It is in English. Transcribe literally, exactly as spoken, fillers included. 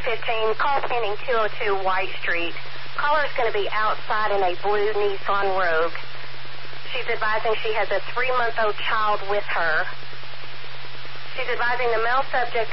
fifteen, call pending two oh two White Street. Caller's going to be outside in a blue Nissan Rogue. She's advising she has a three-month-old child with her. She's advising the male subject